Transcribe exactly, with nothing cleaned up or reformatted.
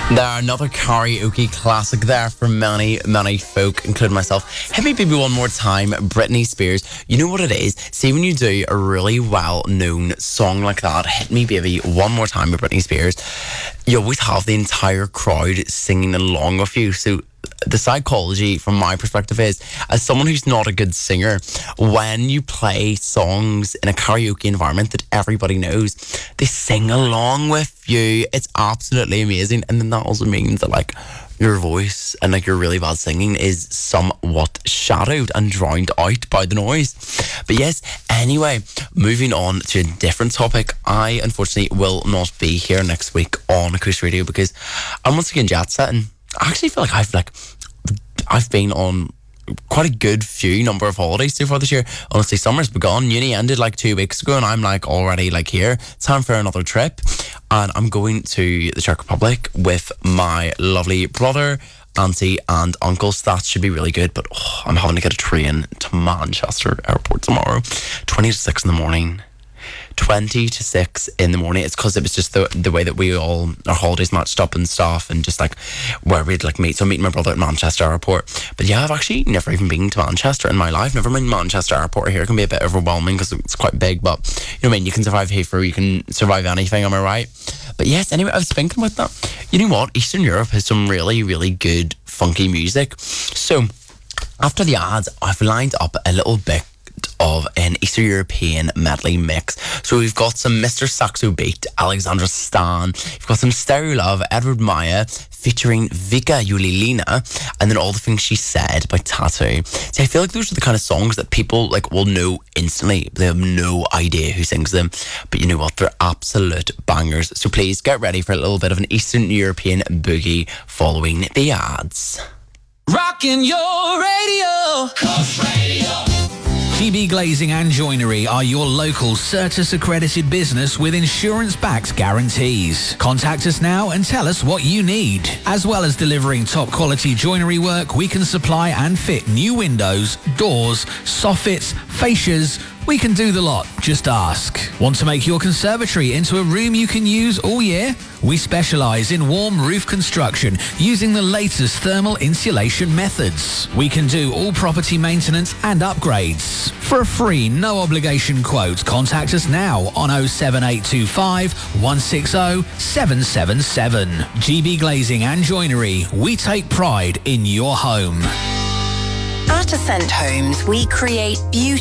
There, another karaoke classic there for many, many folk, including myself. Hit me baby one more time, Britney Spears. You know what it is? See, when you do a really well-known song like that, Hit Me Baby One More Time by Britney Spears, you always have the entire crowd singing along with you. So the psychology from my perspective is, as someone who's not a good singer, when you play songs in a karaoke environment that everybody knows, they sing along with you. It's absolutely amazing. And then that also means that like your voice and like your really bad singing is somewhat shadowed and drowned out by the noise. But yes, anyway, moving on to a different topic. I unfortunately will not be here next week on Acoustic Radio because I'm once again jet setting. I actually feel like I've like I've been on quite a good few number of holidays so far this year. Honestly, summer's begun. Uni ended like two weeks ago and I'm like already like here. Time for another trip. And I'm going to the Czech Republic with my lovely brother, auntie and uncles. That should be really good. But oh, I'm having to get a train to Manchester Airport tomorrow. twenty to six in the morning. twenty to six in the morning. It's because it was just the the way that we all, our holidays matched up and stuff, and just like where we'd like meet. So I'm meeting my brother at Manchester Airport. But yeah, I've actually never even been to Manchester in my life. Never mind Manchester Airport here. It can be a bit overwhelming because it's quite big, but you know what I mean? You can survive Heathrow, you can survive anything, am I right? But yes, anyway, I was thinking about that. You know what? Eastern Europe has some really, really good funky music. So after the ads, I've lined up a little bit of an Eastern European medley mix. So we've got some Mister Saxo Beat, Alexandra Stan. We've got some Stereo Love, Edward Maya, featuring Vika Julilina, and then All the Things She Said by Tattoo. See, I feel like those are the kind of songs that people like will know instantly. They have no idea who sings them. But you know what? They're absolute bangers. So please get ready for a little bit of an Eastern European boogie following the ads. Rocking your radio. Cause radio. G B Glazing and Joinery are your local Certis accredited business with insurance-backed guarantees. Contact us now and tell us what you need. As well as delivering top quality joinery work, we can supply and fit new windows, doors, soffits, fascias. We can do the lot. Just ask. Want to make your conservatory into a room you can use all year? We specialise in warm roof construction using the latest thermal insulation methods. We can do all property maintenance and upgrades. For a free, no obligation quote, contact us now on oh seven eight two five, one six oh, seven seven seven. G B Glazing and Joinery. We take pride in your home. At Ascent Homes, we create beauty